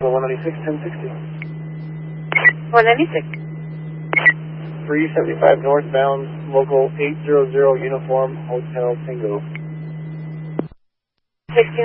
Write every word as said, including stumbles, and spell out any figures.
one ninety-six, ten sixty. one ninety-six. three seventy-five northbound, local eight hundred Uniform Hotel Tango. sixteen